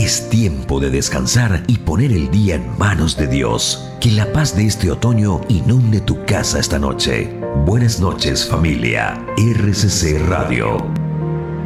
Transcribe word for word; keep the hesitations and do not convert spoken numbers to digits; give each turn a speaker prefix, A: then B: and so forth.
A: Es tiempo de descansar y poner el día en manos de Dios. Que la paz de este otoño inunde tu casa esta noche. Buenas noches, familia. R C C Radio.